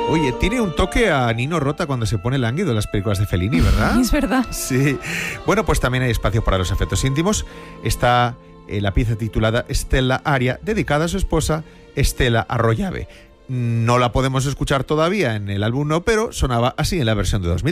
Oye, tiene un toque a Nino Rota cuando se pone lánguido en las películas de Fellini, ¿verdad? Es verdad. Sí. Bueno, pues también hay espacio para los efectos íntimos. Está la pieza titulada Stella Aria, dedicada a su esposa Stella Arroyave. No la podemos escuchar todavía en el álbum, no, pero sonaba así en la versión de 2000.